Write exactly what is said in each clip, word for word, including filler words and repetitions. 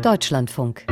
Deutschlandfunk.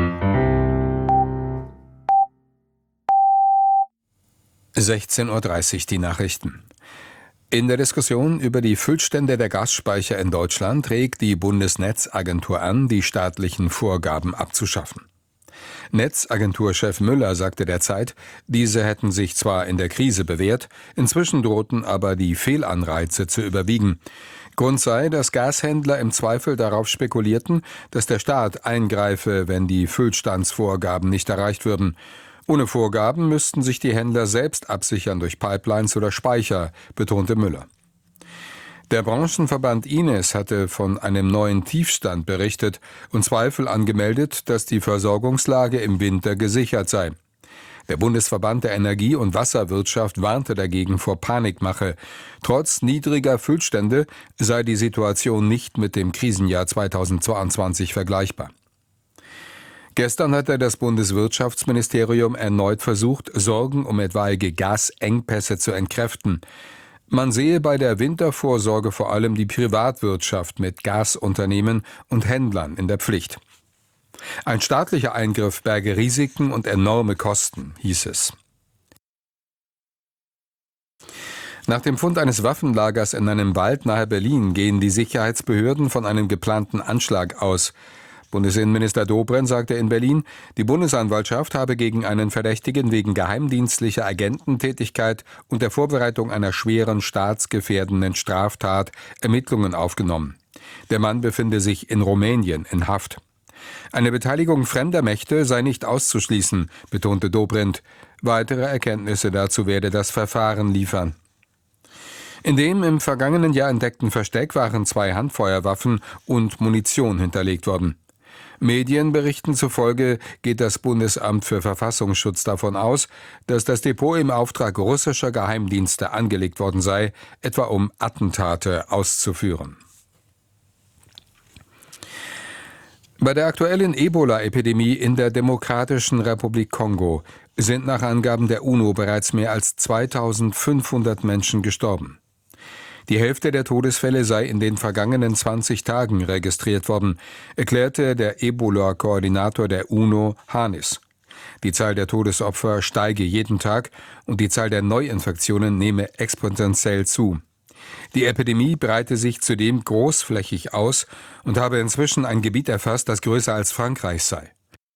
sechzehn Uhr dreißig die Nachrichten. In der Diskussion über die Füllstände der Gasspeicher in Deutschland regt die Bundesnetzagentur an, die staatlichen Vorgaben abzuschaffen. Netzagenturchef Müller sagte der Zeit, diese hätten sich zwar in der Krise bewährt, inzwischen drohten aber die Fehlanreize zu überwiegen. Grund sei, dass Gashändler im Zweifel darauf spekulierten, dass der Staat eingreife, wenn die Füllstandsvorgaben nicht erreicht würden. Ohne Vorgaben müssten sich die Händler selbst absichern durch Pipelines oder Speicher, betonte Müller. Der Branchenverband I N E S hatte von einem neuen Tiefstand berichtet und Zweifel angemeldet, dass die Versorgungslage im Winter gesichert sei. Der Bundesverband der Energie- und Wasserwirtschaft warnte dagegen vor Panikmache. Trotz niedriger Füllstände sei die Situation nicht mit dem Krisenjahr zweitausendzweiundzwanzig vergleichbar. Gestern hatte das Bundeswirtschaftsministerium erneut versucht, Sorgen um etwaige Gasengpässe zu entkräften. Man sehe bei der Wintervorsorge vor allem die Privatwirtschaft mit Gasunternehmen und Händlern in der Pflicht. Ein staatlicher Eingriff berge Risiken und enorme Kosten, hieß es. Nach dem Fund eines Waffenlagers in einem Wald nahe Berlin gehen die Sicherheitsbehörden von einem geplanten Anschlag aus. Bundesinnenminister Dobrindt sagte in Berlin, die Bundesanwaltschaft habe gegen einen Verdächtigen wegen geheimdienstlicher Agententätigkeit und der Vorbereitung einer schweren staatsgefährdenden Straftat Ermittlungen aufgenommen. Der Mann befinde sich in Rumänien in Haft. Eine Beteiligung fremder Mächte sei nicht auszuschließen, betonte Dobrindt. Weitere Erkenntnisse dazu werde das Verfahren liefern. In dem im vergangenen Jahr entdeckten Versteck waren zwei Handfeuerwaffen und Munition hinterlegt worden. Medienberichten zufolge geht das Bundesamt für Verfassungsschutz davon aus, dass das Depot im Auftrag russischer Geheimdienste angelegt worden sei, etwa um Attentate auszuführen. Bei der aktuellen Ebola-Epidemie in der Demokratischen Republik Kongo sind nach Angaben der UNO bereits mehr als zweitausendfünfhundert Menschen gestorben. Die Hälfte der Todesfälle sei in den vergangenen zwanzig Tagen registriert worden, erklärte der Ebola-Koordinator der UNO, Hanis. Die Zahl der Todesopfer steige jeden Tag und die Zahl der Neuinfektionen nehme exponentiell zu. Die Epidemie breite sich zudem großflächig aus und habe inzwischen ein Gebiet erfasst, das größer als Frankreich sei.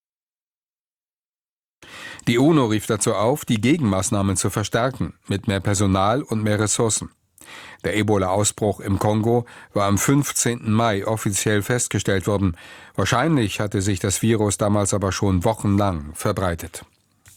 Die UNO rief dazu auf, die Gegenmaßnahmen zu verstärken, mit mehr Personal und mehr Ressourcen. Der Ebola-Ausbruch im Kongo war am fünfzehnten Mai offiziell festgestellt worden. Wahrscheinlich hatte sich das Virus damals aber schon wochenlang verbreitet.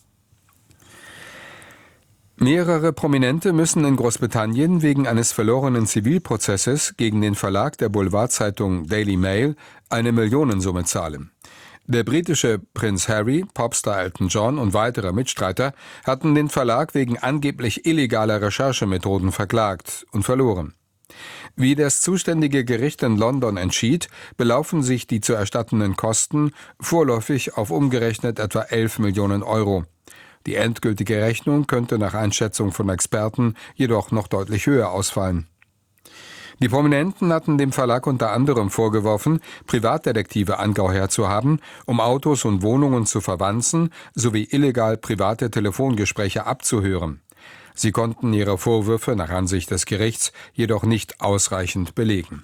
Mehrere Prominente müssen in Großbritannien wegen eines verlorenen Zivilprozesses gegen den Verlag der Boulevardzeitung Daily Mail eine Millionensumme zahlen. Der britische Prinz Harry, Popstar Elton John und weitere Mitstreiter hatten den Verlag wegen angeblich illegaler Recherchemethoden verklagt und verloren. Wie das zuständige Gericht in London entschied, belaufen sich die zu erstattenden Kosten vorläufig auf umgerechnet etwa elf Millionen Euro. Die endgültige Rechnung könnte nach Einschätzung von Experten jedoch noch deutlich höher ausfallen. Die Prominenten hatten dem Verlag unter anderem vorgeworfen, Privatdetektive angeheuert zu haben, um Autos und Wohnungen zu verwanzen, sowie illegal private Telefongespräche abzuhören. Sie konnten ihre Vorwürfe nach Ansicht des Gerichts jedoch nicht ausreichend belegen.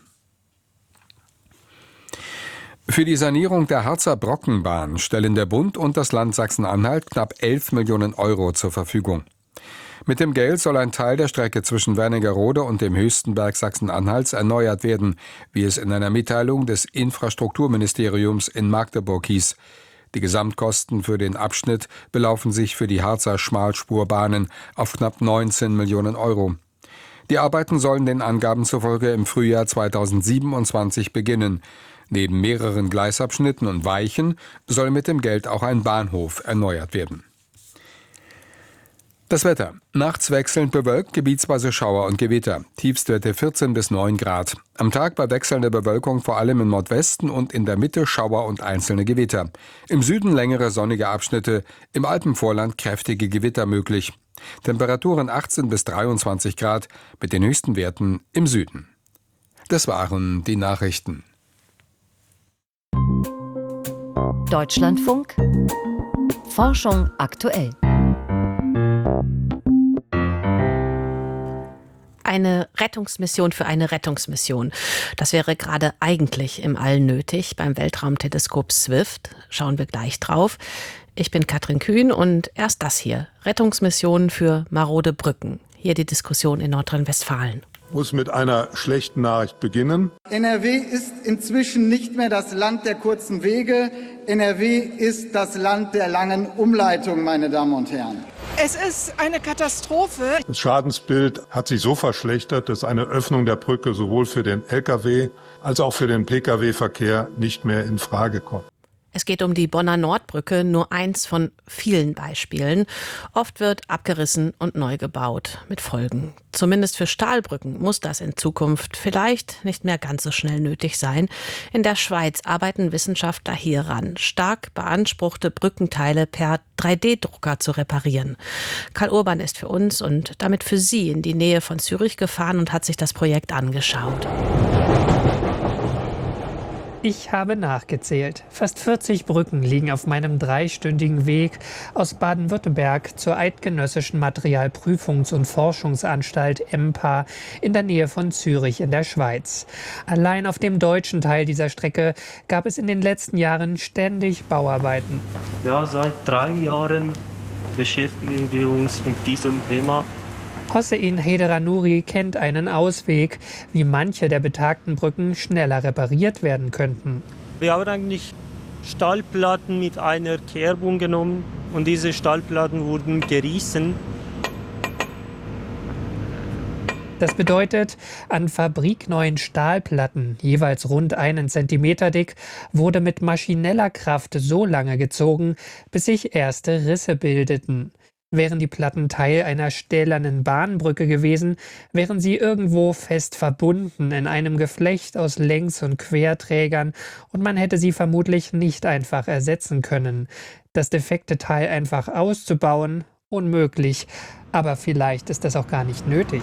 Für die Sanierung der Harzer Brockenbahn stellen der Bund und das Land Sachsen-Anhalt knapp elf Millionen Euro zur Verfügung. Mit dem Geld soll ein Teil der Strecke zwischen Wernigerode und dem höchsten Berg Sachsen-Anhalts erneuert werden, wie es in einer Mitteilung des Infrastrukturministeriums in Magdeburg hieß. Die Gesamtkosten für den Abschnitt belaufen sich für die Harzer Schmalspurbahnen auf knapp neunzehn Millionen Euro. Die Arbeiten sollen den Angaben zufolge im Frühjahr zweitausendsiebenundzwanzig beginnen. Neben mehreren Gleisabschnitten und Weichen soll mit dem Geld auch ein Bahnhof erneuert werden. Das Wetter. Nachts wechselnd bewölkt, gebietsweise Schauer und Gewitter. Tiefstwerte vierzehn bis neun Grad. Am Tag bei wechselnder Bewölkung vor allem im Nordwesten und in der Mitte Schauer und einzelne Gewitter. Im Süden längere sonnige Abschnitte, im Alpenvorland kräftige Gewitter möglich. Temperaturen achtzehn bis dreiundzwanzig Grad mit den höchsten Werten im Süden. Das waren die Nachrichten. Deutschlandfunk Forschung aktuell. Eine Rettungsmission für eine Rettungsmission. Das wäre gerade eigentlich im All nötig. Beim Weltraumteleskop SWIFT schauen wir gleich drauf. Ich bin Katrin Kühn und erst das hier. Rettungsmission für marode Brücken. Hier die Diskussion in Nordrhein-Westfalen. Ich muss mit einer schlechten Nachricht beginnen. N R W ist inzwischen nicht mehr das Land der kurzen Wege. N R W ist das Land der langen Umleitungen, meine Damen und Herren. Es ist eine Katastrophe. Das Schadensbild hat sich so verschlechtert, dass eine Öffnung der Brücke sowohl für den L K W als auch für den P K W-Verkehr nicht mehr in Frage kommt. Es geht um die Bonner Nordbrücke, nur eins von vielen Beispielen. Oft wird abgerissen und neu gebaut, mit Folgen. Zumindest für Stahlbrücken muss das in Zukunft vielleicht nicht mehr ganz so schnell nötig sein. In der Schweiz arbeiten Wissenschaftler hieran, stark beanspruchte Brückenteile per drei D Drucker zu reparieren. Karl Urban ist für uns und damit für Sie in die Nähe von Zürich gefahren und hat sich das Projekt angeschaut. Ich habe nachgezählt. Fast vierzig Brücken liegen auf meinem dreistündigen Weg aus Baden-Württemberg zur Eidgenössischen Materialprüfungs- und Forschungsanstalt E M P A in der Nähe von Zürich in der Schweiz. Allein auf dem deutschen Teil dieser Strecke gab es in den letzten Jahren ständig Bauarbeiten. Ja, seit drei Jahren beschäftigen wir uns mit diesem Thema. Hossein Hederanouri kennt einen Ausweg, wie manche der betagten Brücken schneller repariert werden könnten. Wir haben eigentlich Stahlplatten mit einer Kerbung genommen und diese Stahlplatten wurden gerissen. Das bedeutet, an fabrikneuen Stahlplatten, jeweils rund einen Zentimeter dick, wurde mit maschineller Kraft so lange gezogen, bis sich erste Risse bildeten. Wären die Platten Teil einer stählernen Bahnbrücke gewesen, wären sie irgendwo fest verbunden in einem Geflecht aus Längs- und Querträgern und man hätte sie vermutlich nicht einfach ersetzen können. Das defekte Teil einfach auszubauen, unmöglich. Aber vielleicht ist das auch gar nicht nötig.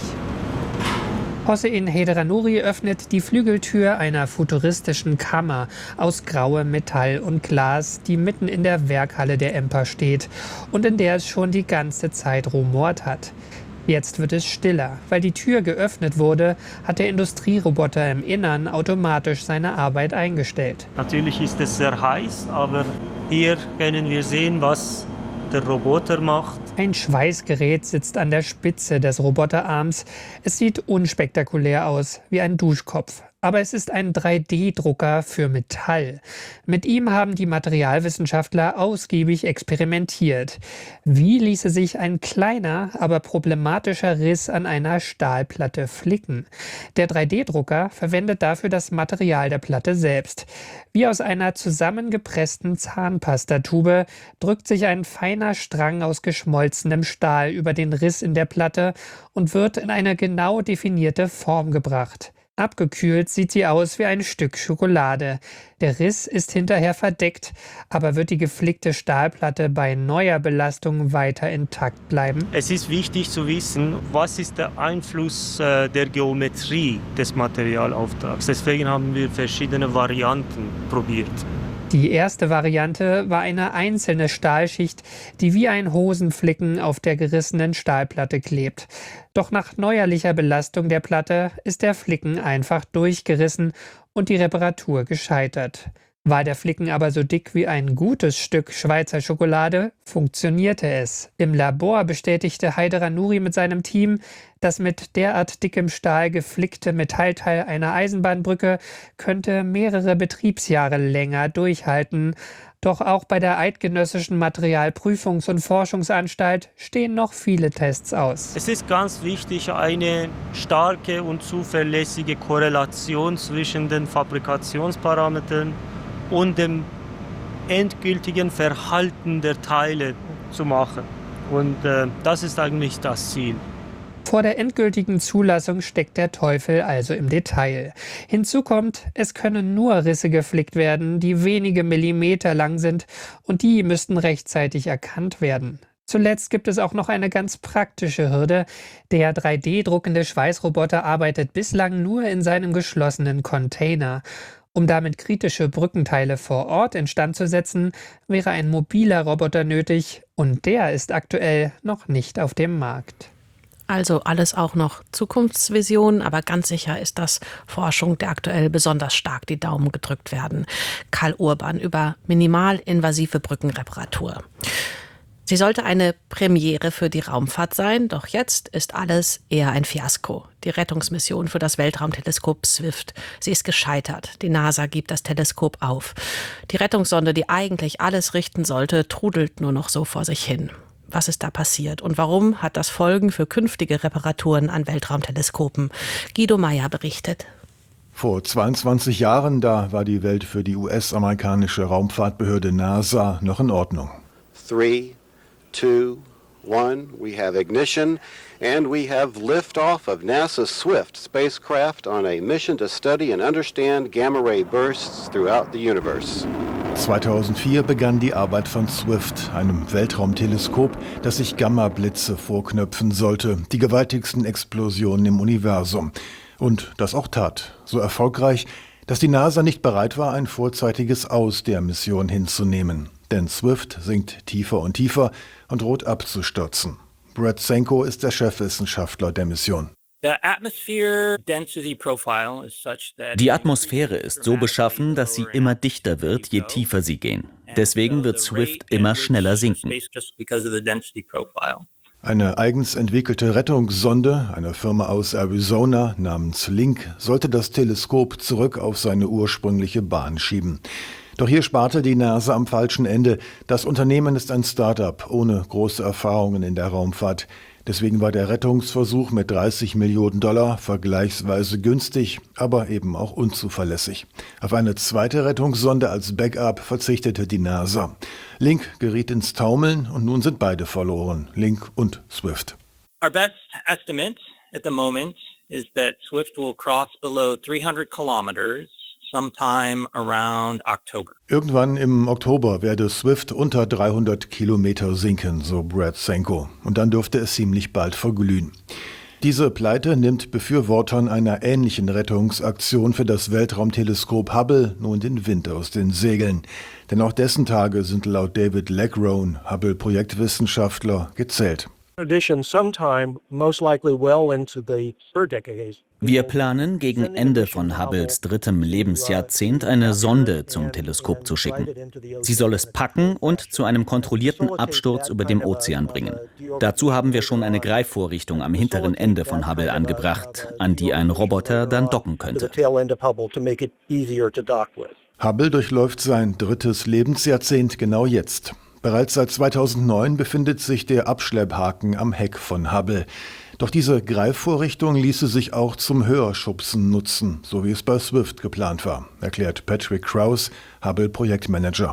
Hossein Hederanouri öffnet die Flügeltür einer futuristischen Kammer aus grauem Metall und Glas, die mitten in der Werkhalle der E M P A steht und in der es schon die ganze Zeit rumort hat. Jetzt wird es stiller. Weil die Tür geöffnet wurde, hat der Industrieroboter im Innern automatisch seine Arbeit eingestellt. Natürlich ist es sehr heiß, aber hier können wir sehen, was der Roboter macht. Ein Schweißgerät sitzt an der Spitze des Roboterarms. Es sieht unspektakulär aus, wie ein Duschkopf. Aber es ist ein drei D Drucker für Metall. Mit ihm haben die Materialwissenschaftler ausgiebig experimentiert. Wie ließe sich ein kleiner, aber problematischer Riss an einer Stahlplatte flicken? Der drei D Drucker verwendet dafür das Material der Platte selbst. Wie aus einer zusammengepressten Zahnpastatube drückt sich ein feiner Strang aus geschmolzenem Stahl über den Riss in der Platte und wird in eine genau definierte Form gebracht. Abgekühlt sieht sie aus wie ein Stück Schokolade. Der Riss ist hinterher verdeckt, aber wird die geflickte Stahlplatte bei neuer Belastung weiter intakt bleiben? Es ist wichtig zu wissen, was ist der Einfluss äh, der Geometrie des Materialauftrags. Deswegen haben wir verschiedene Varianten probiert. Die erste Variante war eine einzelne Stahlschicht, die wie ein Hosenflicken auf der gerissenen Stahlplatte klebt. Doch nach neuerlicher Belastung der Platte ist der Flicken einfach durchgerissen und die Reparatur gescheitert. War der Flicken aber so dick wie ein gutes Stück Schweizer Schokolade, funktionierte es. Im Labor bestätigte Hederanouri mit seinem Team, das mit derart dickem Stahl geflickte Metallteil einer Eisenbahnbrücke könnte mehrere Betriebsjahre länger durchhalten. Doch auch bei der Eidgenössischen Materialprüfungs- und Forschungsanstalt stehen noch viele Tests aus. Es ist ganz wichtig, eine starke und zuverlässige Korrelation zwischen den Fabrikationsparametern und dem endgültigen Verhalten der Teile zu machen. Und äh, das ist eigentlich das Ziel. Vor der endgültigen Zulassung steckt der Teufel also im Detail. Hinzu kommt, es können nur Risse geflickt werden, die wenige Millimeter lang sind und die müssten rechtzeitig erkannt werden. Zuletzt gibt es auch noch eine ganz praktische Hürde. Der drei D druckende Schweißroboter arbeitet bislang nur in seinem geschlossenen Container. Um damit kritische Brückenteile vor Ort instand zu setzen, wäre ein mobiler Roboter nötig und der ist aktuell noch nicht auf dem Markt. Also alles auch noch Zukunftsvision, aber ganz sicher ist das Forschung, der aktuell besonders stark die Daumen gedrückt werden. Karl Urban über minimalinvasive Brückenreparatur. Sie sollte eine Premiere für die Raumfahrt sein, doch jetzt ist alles eher ein Fiasko. Die Rettungsmission für das Weltraumteleskop SWIFT, sie ist gescheitert. Die NASA gibt das Teleskop auf. Die Rettungssonde, die eigentlich alles richten sollte, trudelt nur noch so vor sich hin. Was ist da passiert und warum hat das Folgen für künftige Reparaturen an Weltraumteleskopen? Guido Meyer berichtet. Vor zweiundzwanzig Jahren, da war die Welt für die U S-amerikanische Raumfahrtbehörde NASA noch in Ordnung. Three, two, one, we have ignition and we have liftoff of NASA's SWIFT spacecraft on a mission to study and understand gamma-ray bursts throughout the universe. zweitausendvier begann die Arbeit von SWIFT, einem Weltraumteleskop, das sich Gamma-Blitze vorknöpfen sollte, die gewaltigsten Explosionen im Universum. Und das auch tat, so erfolgreich, dass die NASA nicht bereit war, ein vorzeitiges Aus der Mission hinzunehmen. Denn SWIFT sinkt tiefer und tiefer und droht abzustürzen. Brett Senko ist der Chefwissenschaftler der Mission. Die Atmosphäre ist so beschaffen, dass sie immer dichter wird, je tiefer sie gehen. Deswegen wird SWIFT immer schneller sinken. Eine eigens entwickelte Rettungssonde einer Firma aus Arizona namens Link sollte das Teleskop zurück auf seine ursprüngliche Bahn schieben. Doch hier sparte die NASA am falschen Ende. Das Unternehmen ist ein Start-up ohne große Erfahrungen in der Raumfahrt. Deswegen war der Rettungsversuch mit dreißig Millionen Dollar vergleichsweise günstig, aber eben auch unzuverlässig. Auf eine zweite Rettungssonde als Backup verzichtete die NASA. Link geriet ins Taumeln und nun sind beide verloren, Link und SWIFT. Our best estimate at the moment is that SWIFT will cross below three hundred kilometers. Sometime around October. Irgendwann im Oktober werde SWIFT unter dreihundert Kilometer sinken, so Brett Senko. Und dann dürfte es ziemlich bald verglühen. Diese Pleite nimmt Befürwortern einer ähnlichen Rettungsaktion für das Weltraumteleskop Hubble nun den Wind aus den Segeln. Denn auch dessen Tage sind laut David Legrone, Hubble-Projektwissenschaftler, gezählt. Wir planen, gegen Ende von Hubbles drittem Lebensjahrzehnt eine Sonde zum Teleskop zu schicken. Sie soll es packen und zu einem kontrollierten Absturz über dem Ozean bringen. Dazu haben wir schon eine Greifvorrichtung am hinteren Ende von Hubble angebracht, an die ein Roboter dann docken könnte. Hubble durchläuft sein drittes Lebensjahrzehnt genau jetzt. Bereits seit zweitausendneun befindet sich der Abschlepphaken am Heck von Hubble. Doch diese Greifvorrichtung ließe sich auch zum Höherschubsen nutzen, so wie es bei SWIFT geplant war, erklärt Patrick Krause, Hubble-Projektmanager.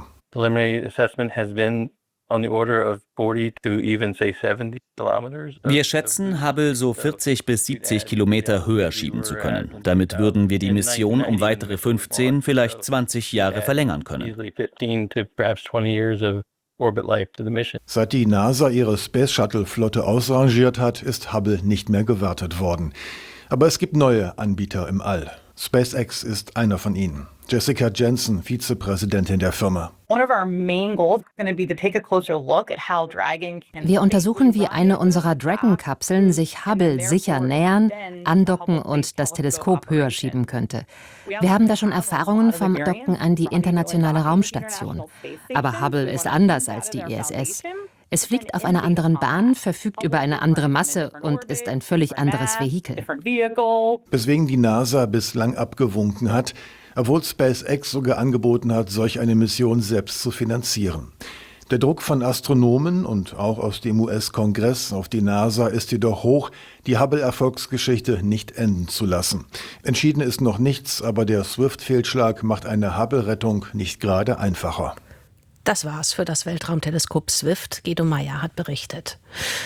Wir schätzen, Hubble so vierzig bis siebzig Kilometer höher schieben zu können. Damit würden wir die Mission um weitere fünfzehn, vielleicht zwanzig Jahre verlängern können. Seit die NASA ihre Space-Shuttle-Flotte ausrangiert hat, ist Hubble nicht mehr gewartet worden. Aber es gibt neue Anbieter im All. SpaceX ist einer von ihnen. Jessica Jensen, Vizepräsidentin der Firma. Wir untersuchen, wie eine unserer Dragon-Kapseln sich Hubble sicher nähern, andocken und das Teleskop höher schieben könnte. Wir haben da schon Erfahrungen vom Docken an die internationale Raumstation. Aber Hubble ist anders als die I S S. Es fliegt auf einer anderen Bahn, verfügt über eine andere Masse und ist ein völlig anderes Vehikel. Weswegen die NASA bislang abgewunken hat, obwohl SpaceX sogar angeboten hat, solch eine Mission selbst zu finanzieren. Der Druck von Astronomen und auch aus dem U S-Kongress auf die NASA ist jedoch hoch, die Hubble-Erfolgsgeschichte nicht enden zu lassen. Entschieden ist noch nichts, aber der SWIFT-Fehlschlag macht eine Hubble-Rettung nicht gerade einfacher. Das war's für das Weltraumteleskop SWIFT. Guido Meyer hat berichtet.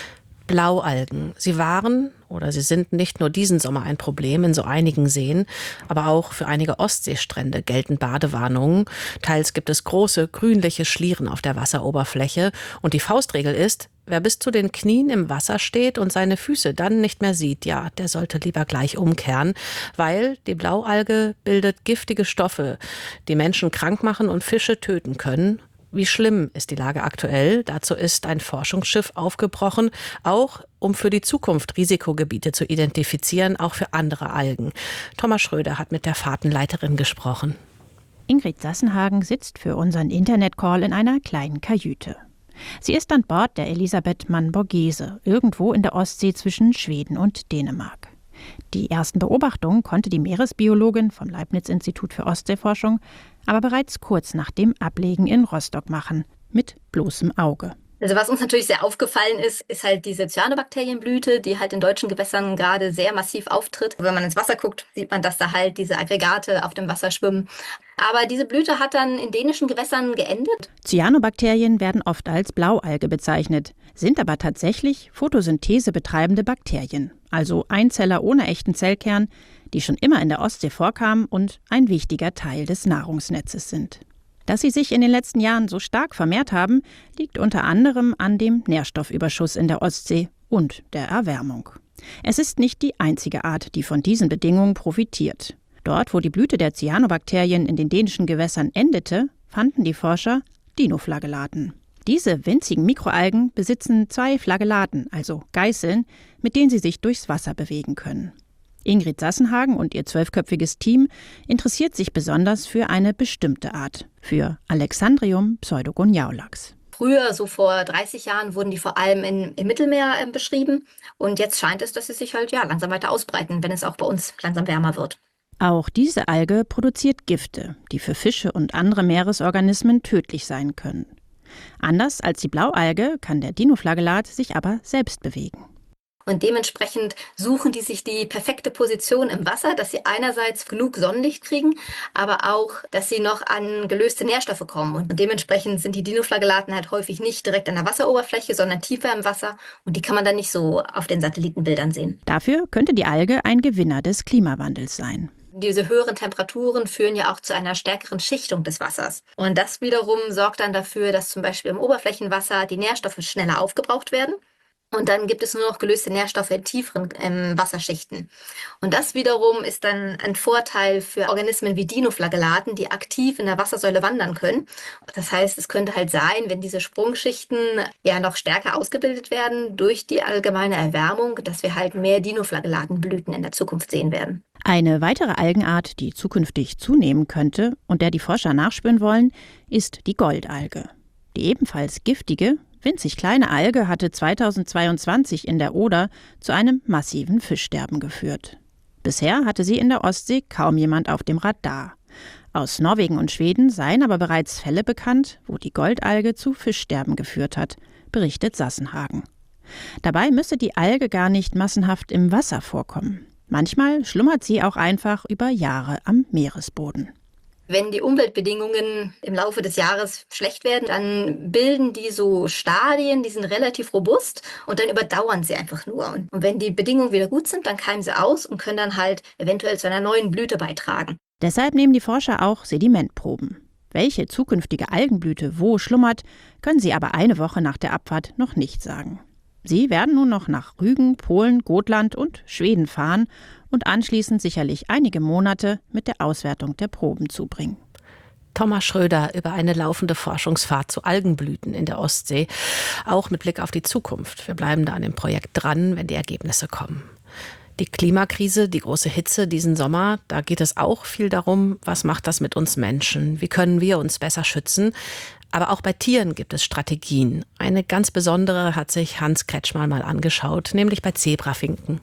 Blaualgen. Sie waren oder sie sind nicht nur diesen Sommer ein Problem in so einigen Seen, aber auch für einige Ostseestrände gelten Badewarnungen. Teils gibt es große grünliche Schlieren auf der Wasseroberfläche und die Faustregel ist, wer bis zu den Knien im Wasser steht und seine Füße dann nicht mehr sieht, ja, der sollte lieber gleich umkehren, weil die Blaualge bildet giftige Stoffe, die Menschen krank machen und Fische töten können. Wie schlimm ist die Lage aktuell? Dazu ist ein Forschungsschiff aufgebrochen, auch um für die Zukunft Risikogebiete zu identifizieren, auch für andere Algen. Thomas Schröder hat mit der Fahrtenleiterin gesprochen. Ingrid Sassenhagen sitzt für unseren Internetcall in einer kleinen Kajüte. Sie ist an Bord der Elisabeth Mann-Borghese, irgendwo in der Ostsee zwischen Schweden und Dänemark. Die ersten Beobachtungen konnte die Meeresbiologin vom Leibniz-Institut für Ostseeforschung aber bereits kurz nach dem Ablegen in Rostock machen, mit bloßem Auge. Also was uns natürlich sehr aufgefallen ist, ist halt diese Cyanobakterienblüte, die halt in deutschen Gewässern gerade sehr massiv auftritt. Wenn man ins Wasser guckt, sieht man, dass da halt diese Aggregate auf dem Wasser schwimmen. Aber diese Blüte hat dann in dänischen Gewässern geendet. Cyanobakterien werden oft als Blaualge bezeichnet, sind aber tatsächlich Photosynthese betreibende Bakterien, also Einzeller ohne echten Zellkern, die schon immer in der Ostsee vorkamen und ein wichtiger Teil des Nahrungsnetzes sind. Dass sie sich in den letzten Jahren so stark vermehrt haben, liegt unter anderem an dem Nährstoffüberschuss in der Ostsee und der Erwärmung. Es ist nicht die einzige Art, die von diesen Bedingungen profitiert. Dort, wo die Blüte der Cyanobakterien in den dänischen Gewässern endete, fanden die Forscher Dinoflagellaten. Diese winzigen Mikroalgen besitzen zwei Flagellaten, also Geißeln, mit denen sie sich durchs Wasser bewegen können. Ingrid Sassenhagen und ihr zwölfköpfiges Team interessiert sich besonders für eine bestimmte Art, für Alexandrium pseudogoniaulax. Früher, so vor dreißig Jahren, wurden die vor allem in, im Mittelmeer äh, beschrieben. Und jetzt scheint es, dass sie sich halt ja langsam weiter ausbreiten, wenn es auch bei uns langsam wärmer wird. Auch diese Alge produziert Gifte, die für Fische und andere Meeresorganismen tödlich sein können. Anders als die Blaualge kann der Dinoflagellat sich aber selbst bewegen. Und dementsprechend suchen die sich die perfekte Position im Wasser, dass sie einerseits genug Sonnenlicht kriegen, aber auch, dass sie noch an gelöste Nährstoffe kommen. Und dementsprechend sind die Dinoflagellaten halt häufig nicht direkt an der Wasseroberfläche, sondern tiefer im Wasser. Und die kann man dann nicht so auf den Satellitenbildern sehen. Dafür könnte die Alge ein Gewinner des Klimawandels sein. Diese höheren Temperaturen führen ja auch zu einer stärkeren Schichtung des Wassers. Und das wiederum sorgt dann dafür, dass zum Beispiel im Oberflächenwasser die Nährstoffe schneller aufgebraucht werden. Und dann gibt es nur noch gelöste Nährstoffe in tieferen ähm, Wasserschichten. Und das wiederum ist dann ein Vorteil für Organismen wie Dinoflagellaten, die aktiv in der Wassersäule wandern können. Das heißt, es könnte halt sein, wenn diese Sprungschichten ja noch stärker ausgebildet werden durch die allgemeine Erwärmung, dass wir halt mehr Dinoflagellatenblüten in der Zukunft sehen werden. Eine weitere Algenart, die zukünftig zunehmen könnte und der die Forscher nachspüren wollen, ist die Goldalge. Die ebenfalls giftige, winzig kleine Alge hatte zweitausendzweiundzwanzig in der Oder zu einem massiven Fischsterben geführt. Bisher hatte sie in der Ostsee kaum jemand auf dem Radar. Aus Norwegen und Schweden seien aber bereits Fälle bekannt, wo die Goldalge zu Fischsterben geführt hat, berichtet Sassenhagen. Dabei müsse die Alge gar nicht massenhaft im Wasser vorkommen. Manchmal schlummert sie auch einfach über Jahre am Meeresboden. Wenn die Umweltbedingungen im Laufe des Jahres schlecht werden, dann bilden die so Stadien, die sind relativ robust und dann überdauern sie einfach nur. Und wenn die Bedingungen wieder gut sind, dann keimen sie aus und können dann halt eventuell zu einer neuen Blüte beitragen. Deshalb nehmen die Forscher auch Sedimentproben. Welche zukünftige Algenblüte wo schlummert, können sie aber eine Woche nach der Abfahrt noch nicht sagen. Sie werden nun noch nach Rügen, Polen, Gotland und Schweden fahren und anschließend sicherlich einige Monate mit der Auswertung der Proben zubringen. Thomas Schröder über eine laufende Forschungsfahrt zu Algenblüten in der Ostsee, auch mit Blick auf die Zukunft. Wir bleiben da an dem Projekt dran, wenn die Ergebnisse kommen. Die Klimakrise, die große Hitze diesen Sommer, da geht es auch viel darum, was macht das mit uns Menschen? Wie können wir uns besser schützen? Aber auch bei Tieren gibt es Strategien. Eine ganz besondere hat sich Hans Kretschmann mal angeschaut, nämlich bei Zebrafinken.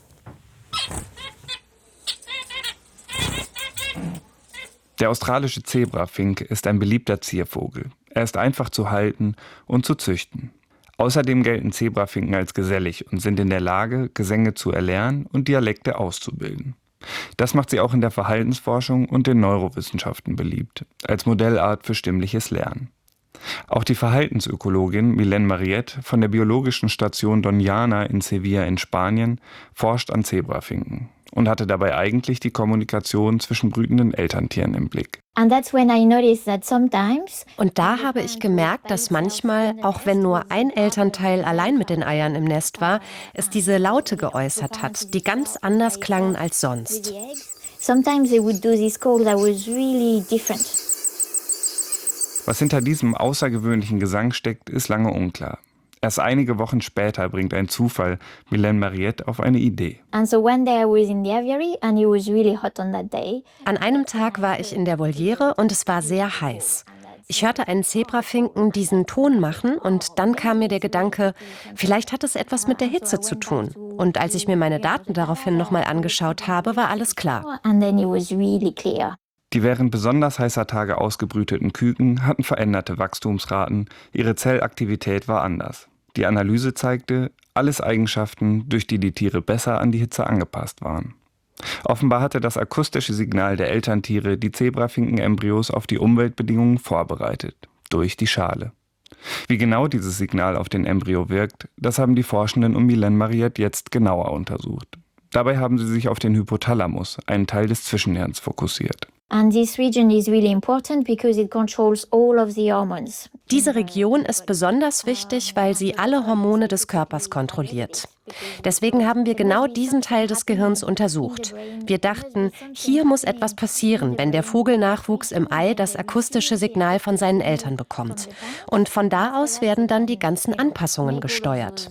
Der australische Zebrafink ist ein beliebter Ziervogel. Er ist einfach zu halten und zu züchten. Außerdem gelten Zebrafinken als gesellig und sind in der Lage, Gesänge zu erlernen und Dialekte auszubilden. Das macht sie auch in der Verhaltensforschung und den Neurowissenschaften beliebt, als Modellart für stimmliches Lernen. Auch die Verhaltensökologin Milene Mariette von der biologischen Station Doñana in Sevilla in Spanien forscht an Zebrafinken und hatte dabei eigentlich die Kommunikation zwischen brütenden Elterntieren im Blick. Und da habe ich gemerkt, dass manchmal, auch wenn nur ein Elternteil allein mit den Eiern im Nest war, es diese Laute geäußert hat, die ganz anders klangen als sonst. Was hinter diesem außergewöhnlichen Gesang steckt, ist lange unklar. Erst einige Wochen später bringt ein Zufall Milene Mariette auf eine Idee. An einem Tag war ich in der Voliere und es war sehr heiß. Ich hörte einen Zebrafinken diesen Ton machen und dann kam mir der Gedanke, vielleicht hat es etwas mit der Hitze zu tun. Und als ich mir meine Daten daraufhin nochmal angeschaut habe, war alles klar. Die während besonders heißer Tage ausgebrüteten Küken hatten veränderte Wachstumsraten, ihre Zellaktivität war anders. Die Analyse zeigte, alles Eigenschaften, durch die die Tiere besser an die Hitze angepasst waren. Offenbar hatte das akustische Signal der Elterntiere die Zebrafinken-Embryos auf die Umweltbedingungen vorbereitet, durch die Schale. Wie genau dieses Signal auf den Embryo wirkt, das haben die Forschenden um Milene Mariette jetzt genauer untersucht. Dabei haben sie sich auf den Hypothalamus, einen Teil des Zwischenhirns, fokussiert. Diese Region ist besonders wichtig, weil sie alle Hormone des Körpers kontrolliert. Deswegen haben wir genau diesen Teil des Gehirns untersucht. Wir dachten, hier muss etwas passieren, wenn der Vogelnachwuchs im Ei das akustische Signal von seinen Eltern bekommt. Und von da aus werden dann die ganzen Anpassungen gesteuert.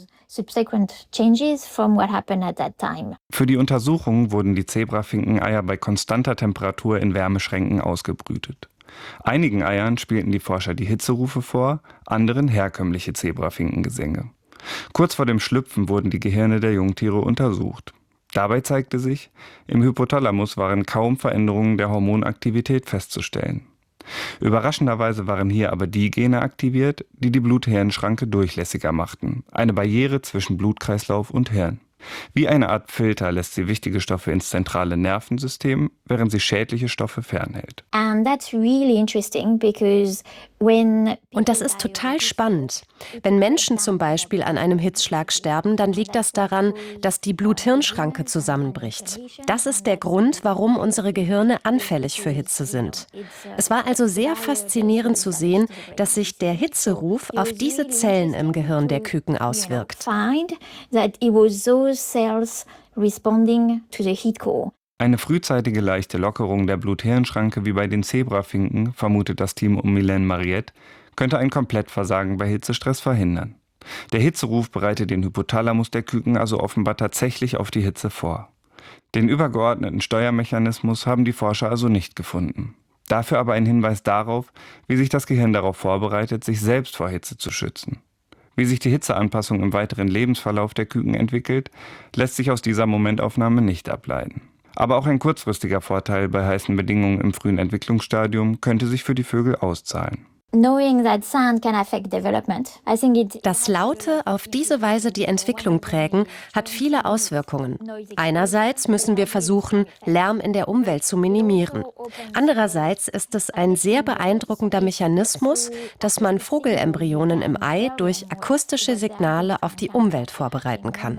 Für die Untersuchung wurden die Zebrafinkeneier bei konstanter Temperatur in Wärmeschränken ausgebrütet. Einigen Eiern spielten die Forscher die Hitzerufe vor, anderen herkömmliche Zebrafinkengesänge. Kurz vor dem Schlüpfen wurden die Gehirne der Jungtiere untersucht. Dabei zeigte sich, im Hypothalamus waren kaum Veränderungen der Hormonaktivität festzustellen. Überraschenderweise waren hier aber die Gene aktiviert, die die Blut-Hirn-Schranke durchlässiger machten, eine Barriere zwischen Blutkreislauf und Hirn. Wie eine Art Filter lässt sie wichtige Stoffe ins zentrale Nervensystem, während sie schädliche Stoffe fernhält. Und das ist total spannend. Wenn Menschen zum Beispiel an einem Hitzschlag sterben, dann liegt das daran, dass die Blut-Hirn-Schranke zusammenbricht. Das ist der Grund, warum unsere Gehirne anfällig für Hitze sind. Es war also sehr faszinierend zu sehen, dass sich der Hitzeruf auf diese Zellen im Gehirn der Küken auswirkt. Eine frühzeitige leichte Lockerung der Blut-Hirn-Schranke wie bei den Zebrafinken, vermutet das Team um Milene Mariette, könnte ein Komplettversagen bei Hitzestress verhindern. Der Hitzeruf bereitet den Hypothalamus der Küken also offenbar tatsächlich auf die Hitze vor. Den übergeordneten Steuermechanismus haben die Forscher also nicht gefunden. Dafür aber ein Hinweis darauf, wie sich das Gehirn darauf vorbereitet, sich selbst vor Hitze zu schützen. Wie sich die Hitzeanpassung im weiteren Lebensverlauf der Küken entwickelt, lässt sich aus dieser Momentaufnahme nicht ableiten. Aber auch ein kurzfristiger Vorteil bei heißen Bedingungen im frühen Entwicklungsstadium könnte sich für die Vögel auszahlen. Dass Laute auf diese Weise die Entwicklung prägen, hat viele Auswirkungen. Einerseits müssen wir versuchen, Lärm in der Umwelt zu minimieren. Andererseits ist es ein sehr beeindruckender Mechanismus, dass man Vogelembryonen im Ei durch akustische Signale auf die Umwelt vorbereiten kann.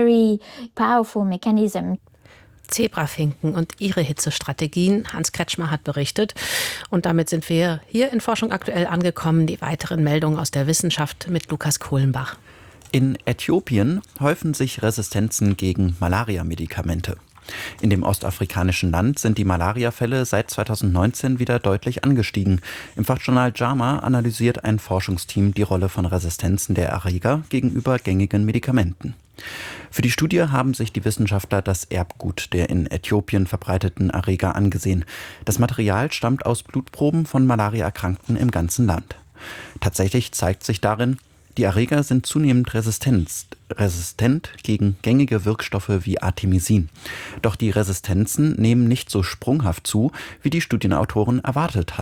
Zebrafinken und ihre Hitzestrategien. Hans Kretschmer hat berichtet. Und damit sind wir hier in Forschung aktuell angekommen. Die weiteren Meldungen aus der Wissenschaft mit Lukas Kohlenbach. In Äthiopien häufen sich Resistenzen gegen Malaria-Medikamente. In dem ostafrikanischen Land sind die Malariafälle seit zweitausendneunzehn wieder deutlich angestiegen. Im Fachjournal JAMA analysiert ein Forschungsteam die Rolle von Resistenzen der Erreger gegenüber gängigen Medikamenten. Für die Studie haben sich die Wissenschaftler das Erbgut der in Äthiopien verbreiteten Erreger angesehen. Das Material stammt aus Blutproben von Malariaerkrankten im ganzen Land. Tatsächlich zeigt sich darin, die Erreger sind zunehmend resistent, resistent gegen gängige Wirkstoffe wie Artemisin. Doch die Resistenzen nehmen nicht so sprunghaft zu, wie die Studienautoren erwartet hatten.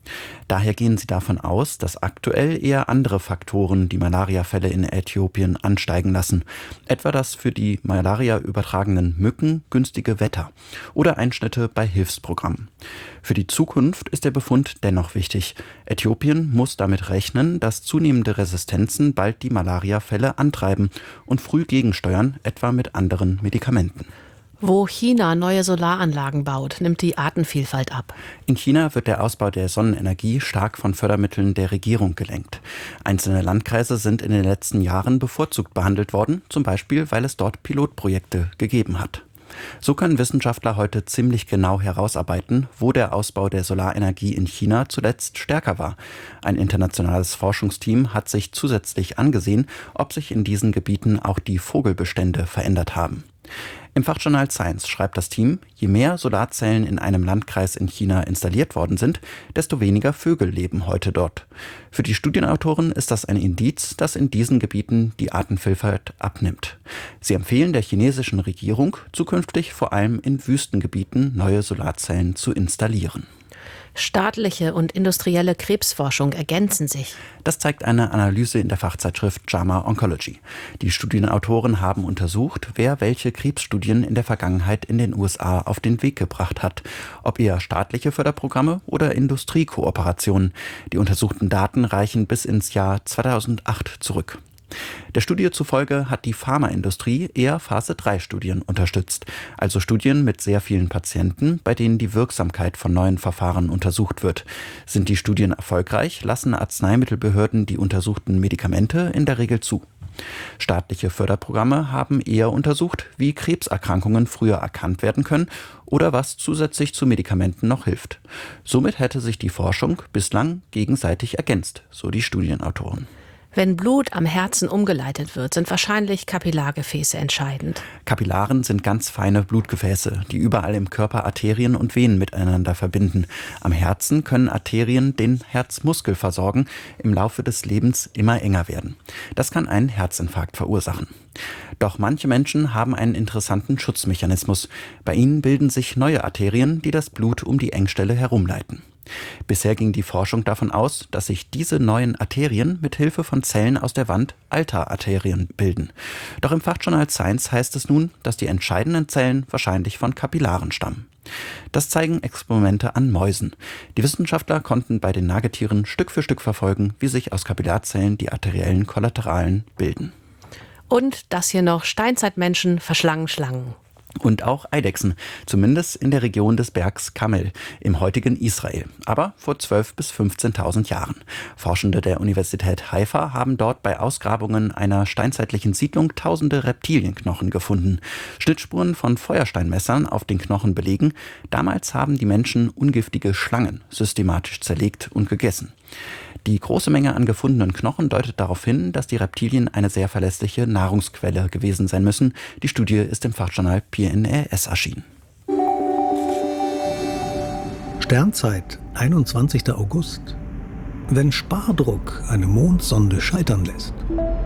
Daher gehen sie davon aus, dass aktuell eher andere Faktoren die Malariafälle in Äthiopien ansteigen lassen. Etwa das für die Malaria übertragenen Mücken günstige Wetter oder Einschnitte bei Hilfsprogrammen. Für die Zukunft ist der Befund dennoch wichtig. Äthiopien muss damit rechnen, dass zunehmende Resistenzen bald die Malariafälle antreiben und früh gegensteuern, etwa mit anderen Medikamenten. Wo China neue Solaranlagen baut, nimmt die Artenvielfalt ab. In China wird der Ausbau der Sonnenenergie stark von Fördermitteln der Regierung gelenkt. Einzelne Landkreise sind in den letzten Jahren bevorzugt behandelt worden, zum Beispiel, weil es dort Pilotprojekte gegeben hat. So können Wissenschaftler heute ziemlich genau herausarbeiten, wo der Ausbau der Solarenergie in China zuletzt stärker war. Ein internationales Forschungsteam hat sich zusätzlich angesehen, ob sich in diesen Gebieten auch die Vogelbestände verändert haben. Im Fachjournal Science schreibt das Team, je mehr Solarzellen in einem Landkreis in China installiert worden sind, desto weniger Vögel leben heute dort. Für die Studienautoren ist das ein Indiz, dass in diesen Gebieten die Artenvielfalt abnimmt. Sie empfehlen der chinesischen Regierung, zukünftig vor allem in Wüstengebieten neue Solarzellen zu installieren. Staatliche und industrielle Krebsforschung ergänzen sich. Das zeigt eine Analyse in der Fachzeitschrift JAMA Oncology. Die Studienautoren haben untersucht, wer welche Krebsstudien in der Vergangenheit in den U S A auf den Weg gebracht hat. Ob eher staatliche Förderprogramme oder Industriekooperationen. Die untersuchten Daten reichen bis ins Jahr zweitausendacht zurück. Der Studie zufolge hat die Pharmaindustrie eher Phase drei Studien unterstützt, also Studien mit sehr vielen Patienten, bei denen die Wirksamkeit von neuen Verfahren untersucht wird. Sind die Studien erfolgreich, lassen Arzneimittelbehörden die untersuchten Medikamente in der Regel zu. Staatliche Förderprogramme haben eher untersucht, wie Krebserkrankungen früher erkannt werden können oder was zusätzlich zu Medikamenten noch hilft. Somit hätte sich die Forschung bislang gegenseitig ergänzt, so die Studienautoren. Wenn Blut am Herzen umgeleitet wird, sind wahrscheinlich Kapillargefäße entscheidend. Kapillaren sind ganz feine Blutgefäße, die überall im Körper Arterien und Venen miteinander verbinden. Am Herzen können Arterien den Herzmuskel versorgen, im Laufe des Lebens immer enger werden. Das kann einen Herzinfarkt verursachen. Doch manche Menschen haben einen interessanten Schutzmechanismus. Bei ihnen bilden sich neue Arterien, die das Blut um die Engstelle herumleiten. Bisher ging die Forschung davon aus, dass sich diese neuen Arterien mit Hilfe von Zellen aus der Wand alter Arterien bilden. Doch im Fachjournal Science heißt es nun, dass die entscheidenden Zellen wahrscheinlich von Kapillaren stammen. Das zeigen Experimente an Mäusen. Die Wissenschaftler konnten bei den Nagetieren Stück für Stück verfolgen, wie sich aus Kapillarzellen die arteriellen Kollateralen bilden. Und das hier noch: Steinzeitmenschen verschlangen Schlangen. Und auch Eidechsen, zumindest in der Region des Bergs Kamel im heutigen Israel, aber vor zwölftausend bis fünfzehntausend Jahren. Forschende der Universität Haifa haben dort bei Ausgrabungen einer steinzeitlichen Siedlung tausende Reptilienknochen gefunden. Schnittspuren von Feuersteinmessern auf den Knochen belegen, damals haben die Menschen ungiftige Schlangen systematisch zerlegt und gegessen. Die große Menge an gefundenen Knochen deutet darauf hin, dass die Reptilien eine sehr verlässliche Nahrungsquelle gewesen sein müssen. Die Studie ist im Fachjournal P N A S erschienen. Sternzeit, einundzwanzigster August. Wenn Spardruck eine Mondsonde scheitern lässt.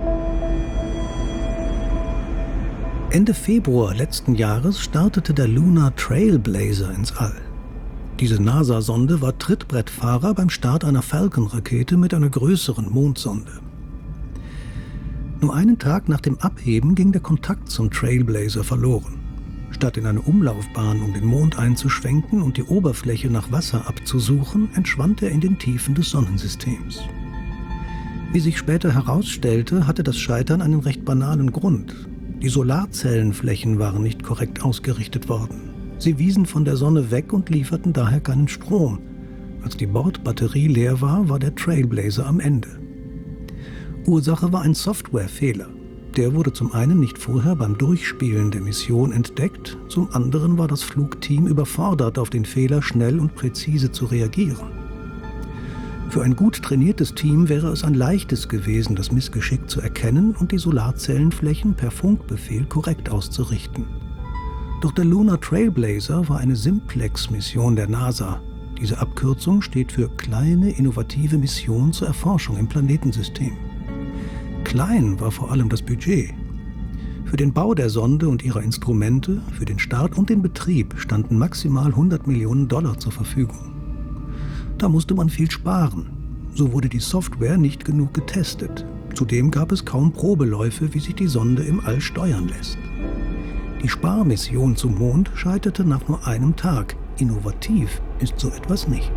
Ende Februar letzten Jahres startete der Lunar Trailblazer ins All. Diese NASA-Sonde war Trittbrettfahrer beim Start einer Falcon-Rakete mit einer größeren Mondsonde. Nur einen Tag nach dem Abheben ging der Kontakt zum Trailblazer verloren. Statt in eine Umlaufbahn um den Mond einzuschwenken und die Oberfläche nach Wasser abzusuchen, entschwand er in den Tiefen des Sonnensystems. Wie sich später herausstellte, hatte das Scheitern einen recht banalen Grund. Die Solarzellenflächen waren nicht korrekt ausgerichtet worden. Sie wiesen von der Sonne weg und lieferten daher keinen Strom. Als die Bordbatterie leer war, war der Trailblazer am Ende. Ursache war ein Softwarefehler. Der wurde zum einen nicht vorher beim Durchspielen der Mission entdeckt, zum anderen war das Flugteam überfordert, auf den Fehler schnell und präzise zu reagieren. Für ein gut trainiertes Team wäre es ein leichtes gewesen, das Missgeschick zu erkennen und die Solarzellenflächen per Funkbefehl korrekt auszurichten. Doch der Lunar Trailblazer war eine Simplex-Mission der NASA. Diese Abkürzung steht für Kleine Innovative Mission zur Erforschung im Planetensystem. Klein war vor allem das Budget. Für den Bau der Sonde und ihrer Instrumente, für den Start und den Betrieb standen maximal hundert Millionen Dollar zur Verfügung. Da musste man viel sparen. So wurde die Software nicht genug getestet. Zudem gab es kaum Probeläufe, wie sich die Sonde im All steuern lässt. Die Sparmission zum Mond scheiterte nach nur einem Tag. Innovativ ist so etwas nicht.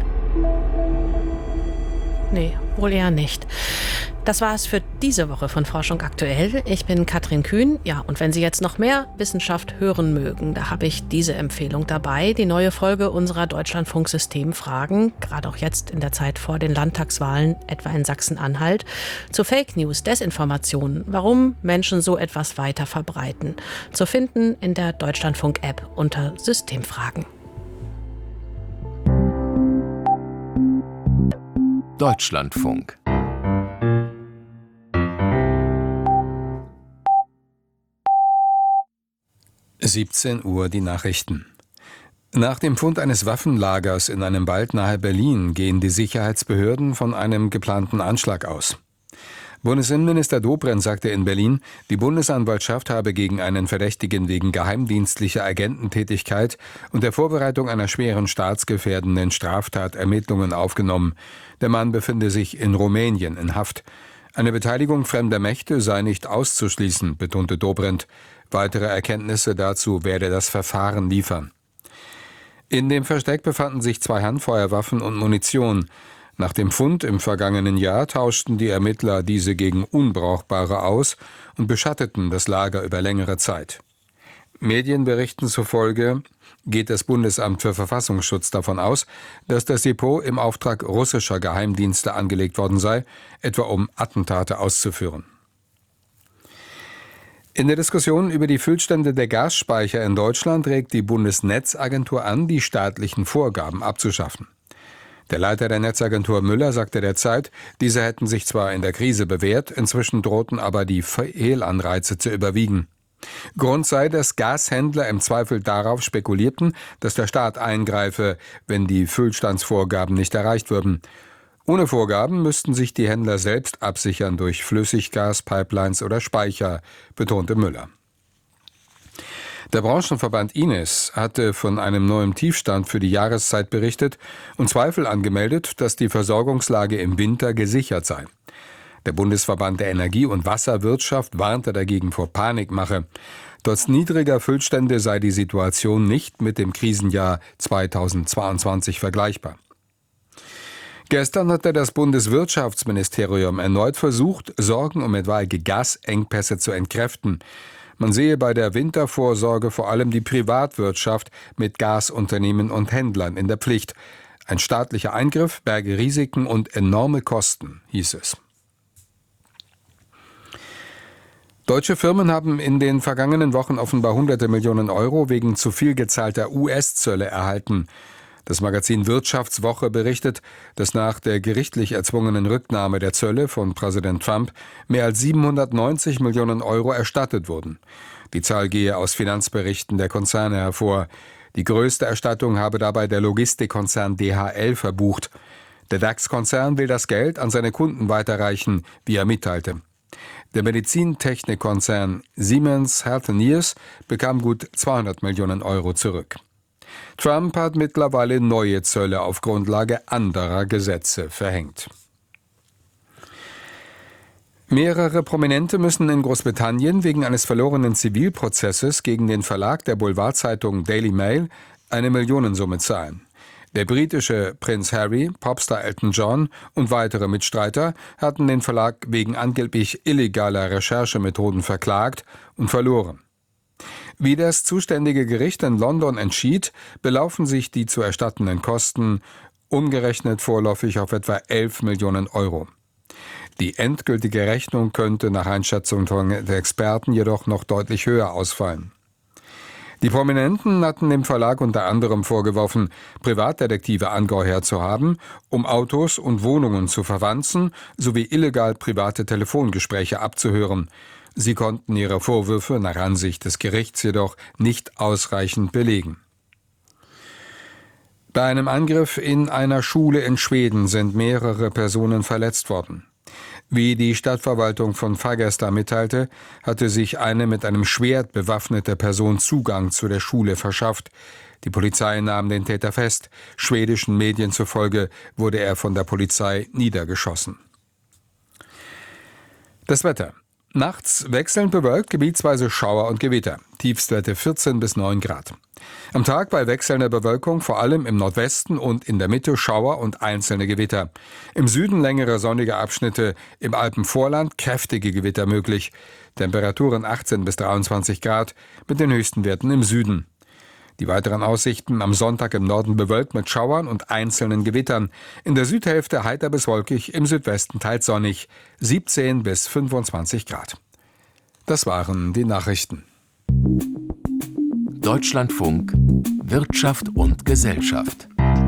Nee, wohl eher nicht. Das war es für diese Woche von Forschung aktuell. Ich bin Katrin Kühn. Ja, und wenn Sie jetzt noch mehr Wissenschaft hören mögen, da habe ich diese Empfehlung dabei. Die neue Folge unserer Deutschlandfunk-System-Fragen, gerade auch jetzt in der Zeit vor den Landtagswahlen, etwa in Sachsen-Anhalt, zu Fake News, Desinformationen, warum Menschen so etwas weiter verbreiten. Zu finden in der Deutschlandfunk-App unter Systemfragen. Deutschlandfunk. siebzehn Uhr die Nachrichten. Nach dem Fund eines Waffenlagers in einem Wald nahe Berlin gehen die Sicherheitsbehörden von einem geplanten Anschlag aus. Bundesinnenminister Dobrindt sagte in Berlin, die Bundesanwaltschaft habe gegen einen Verdächtigen wegen geheimdienstlicher Agententätigkeit und der Vorbereitung einer schweren staatsgefährdenden Straftat Ermittlungen aufgenommen. Der Mann befinde sich in Rumänien in Haft. Eine Beteiligung fremder Mächte sei nicht auszuschließen, betonte Dobrindt. Weitere Erkenntnisse dazu werde das Verfahren liefern. In dem Versteck befanden sich zwei Handfeuerwaffen und Munition. Nach dem Fund im vergangenen Jahr tauschten die Ermittler diese gegen unbrauchbare aus und beschatteten das Lager über längere Zeit. Medienberichten zufolge geht das Bundesamt für Verfassungsschutz davon aus, dass das Depot im Auftrag russischer Geheimdienste angelegt worden sei, etwa um Attentate auszuführen. In der Diskussion über die Füllstände der Gasspeicher in Deutschland regt die Bundesnetzagentur an, die staatlichen Vorgaben abzuschaffen. Der Leiter der Netzagentur Müller sagte der Zeit, diese hätten sich zwar in der Krise bewährt, inzwischen drohten aber die Fehlanreize zu überwiegen. Grund sei, dass Gashändler im Zweifel darauf spekulierten, dass der Staat eingreife, wenn die Füllstandsvorgaben nicht erreicht würden. Ohne Vorgaben müssten sich die Händler selbst absichern durch Flüssiggas, Pipelines oder Speicher, betonte Müller. Der Branchenverband I N E S hatte von einem neuen Tiefstand für die Jahreszeit berichtet und Zweifel angemeldet, dass die Versorgungslage im Winter gesichert sei. Der Bundesverband der Energie- und Wasserwirtschaft warnte dagegen vor Panikmache. Trotz niedriger Füllstände sei die Situation nicht mit dem Krisenjahr zweitausendzweiundzwanzig vergleichbar. Gestern hatte das Bundeswirtschaftsministerium erneut versucht, Sorgen um etwaige Gasengpässe zu entkräften. Man sehe bei der Wintervorsorge vor allem die Privatwirtschaft mit Gasunternehmen und Händlern in der Pflicht. Ein staatlicher Eingriff berge Risiken und enorme Kosten, hieß es. Deutsche Firmen haben in den vergangenen Wochen offenbar hunderte Millionen Euro wegen zu viel gezahlter U S-Zölle erhalten. Das Magazin Wirtschaftswoche berichtet, dass nach der gerichtlich erzwungenen Rücknahme der Zölle von Präsident Trump mehr als siebenhundertneunzig Millionen Euro erstattet wurden. Die Zahl gehe aus Finanzberichten der Konzerne hervor. Die größte Erstattung habe dabei der Logistikkonzern D H L verbucht. Der DAX-Konzern will das Geld an seine Kunden weiterreichen, wie er mitteilte. Der Medizintechnikkonzern Siemens Healthineers bekam gut zweihundert Millionen Euro zurück. Trump hat mittlerweile neue Zölle auf Grundlage anderer Gesetze verhängt. Mehrere Prominente müssen in Großbritannien wegen eines verlorenen Zivilprozesses gegen den Verlag der Boulevardzeitung Daily Mail eine Millionensumme zahlen. Der britische Prinz Harry, Popstar Elton John und weitere Mitstreiter hatten den Verlag wegen angeblich illegaler Recherchemethoden verklagt und verloren. Wie das zuständige Gericht in London entschied, belaufen sich die zu erstattenden Kosten umgerechnet vorläufig auf etwa elf Millionen Euro. Die endgültige Rechnung könnte nach Einschätzung der Experten jedoch noch deutlich höher ausfallen. Die Prominenten hatten dem Verlag unter anderem vorgeworfen, Privatdetektive angeheuert zu haben, um Autos und Wohnungen zu verwanzen, sowie illegal private Telefongespräche abzuhören. Sie konnten ihre Vorwürfe nach Ansicht des Gerichts jedoch nicht ausreichend belegen. Bei einem Angriff in einer Schule in Schweden sind mehrere Personen verletzt worden. Wie die Stadtverwaltung von Fagersta mitteilte, hatte sich eine mit einem Schwert bewaffnete Person Zugang zu der Schule verschafft. Die Polizei nahm den Täter fest. Schwedischen Medien zufolge wurde er von der Polizei niedergeschossen. Das Wetter. Nachts wechselnd bewölkt, gebietsweise Schauer und Gewitter. Tiefstwerte vierzehn bis neun Grad. Am Tag bei wechselnder Bewölkung vor allem im Nordwesten und in der Mitte Schauer und einzelne Gewitter. Im Süden längere sonnige Abschnitte, im Alpenvorland kräftige Gewitter möglich. Temperaturen achtzehn bis dreiundzwanzig Grad mit den höchsten Werten im Süden. Die weiteren Aussichten: am Sonntag im Norden bewölkt mit Schauern und einzelnen Gewittern. In der Südhälfte heiter bis wolkig, im Südwesten teils sonnig. siebzehn bis fünfundzwanzig Grad. Das waren die Nachrichten. Deutschlandfunk Wirtschaft und Gesellschaft.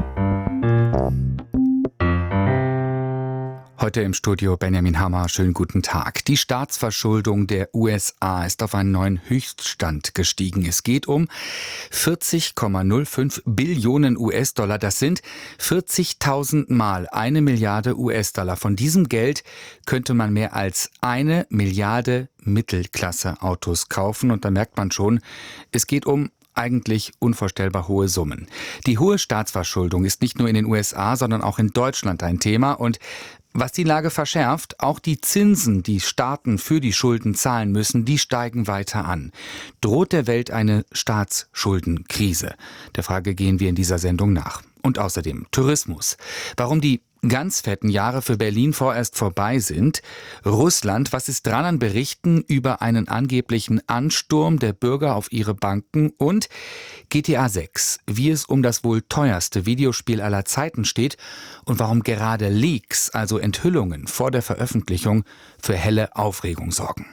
Heute im Studio Benjamin Hammer. Schönen guten Tag. Die Staatsverschuldung der U S A ist auf einen neuen Höchststand gestiegen. Es geht um vierzig Komma null fünf Billionen U S-Dollar. Das sind vierzigtausend Mal eine Milliarde U S-Dollar. Von diesem Geld könnte man mehr als eine Milliarde Mittelklasse-Autos kaufen. Und da merkt man schon, es geht um eigentlich unvorstellbar hohe Summen. Die hohe Staatsverschuldung ist nicht nur in den U S A, sondern auch in Deutschland ein Thema. Und was die Lage verschärft, auch die Zinsen, die Staaten für die Schulden zahlen müssen, die steigen weiter an. Droht der Welt eine Staatsschuldenkrise? Der Frage gehen wir in dieser Sendung nach. Und außerdem Tourismus. Warum die ganz fetten Jahre für Berlin vorerst vorbei sind. Russland, was ist dran an Berichten über einen angeblichen Ansturm der Bürger auf ihre Banken? Und G T A sechs, wie es um das wohl teuerste Videospiel aller Zeiten steht und warum gerade Leaks, also Enthüllungen vor der Veröffentlichung, für helle Aufregung sorgen.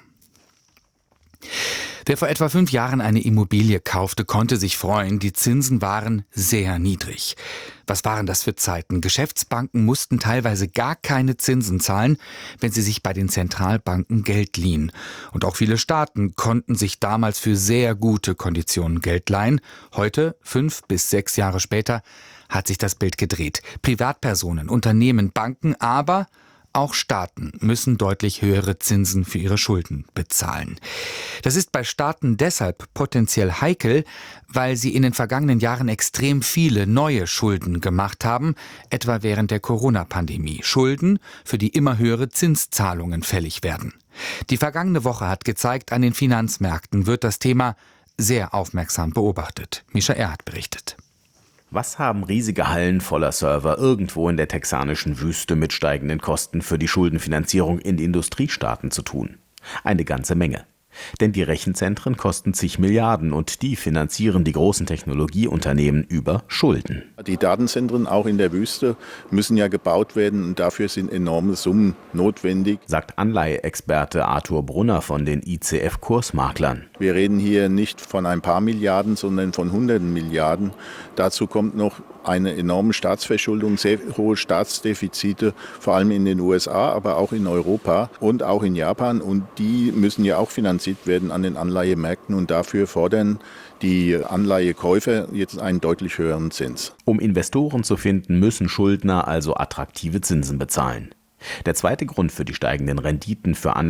Wer vor etwa fünf Jahren eine Immobilie kaufte, konnte sich freuen. Die Zinsen waren sehr niedrig. Was waren das für Zeiten? Geschäftsbanken mussten teilweise gar keine Zinsen zahlen, wenn sie sich bei den Zentralbanken Geld liehen. Und auch viele Staaten konnten sich damals für sehr gute Konditionen Geld leihen. Heute, fünf bis sechs Jahre später, hat sich das Bild gedreht. Privatpersonen, Unternehmen, Banken, aber auch Staaten müssen deutlich höhere Zinsen für ihre Schulden bezahlen. Das ist bei Staaten deshalb potenziell heikel, weil sie in den vergangenen Jahren extrem viele neue Schulden gemacht haben, etwa während der Corona-Pandemie. Schulden, für die immer höhere Zinszahlungen fällig werden. Die vergangene Woche hat gezeigt, an den Finanzmärkten wird das Thema sehr aufmerksam beobachtet. Mischa Erhardt berichtet. Was haben riesige Hallen voller Server irgendwo in der texanischen Wüste mit steigenden Kosten für die Schuldenfinanzierung in Industriestaaten zu tun? Eine ganze Menge. Denn die Rechenzentren kosten zig Milliarden und die finanzieren die großen Technologieunternehmen über Schulden. Die Datenzentren auch in der Wüste müssen ja gebaut werden und dafür sind enorme Summen notwendig, sagt Anleiheexperte Arthur Brunner von den I C F-Kursmaklern. Wir reden hier nicht von ein paar Milliarden, sondern von hunderten Milliarden. Dazu kommt noch eine enorme Staatsverschuldung, sehr hohe Staatsdefizite, vor allem in den U S A, aber auch in Europa und auch in Japan. Und die müssen ja auch finanziert werden an den Anleihemärkten. Und dafür fordern die Anleihekäufer jetzt einen deutlich höheren Zins. Um Investoren zu finden, müssen Schuldner also attraktive Zinsen bezahlen. Der zweite Grund für die steigenden Renditen für Anleger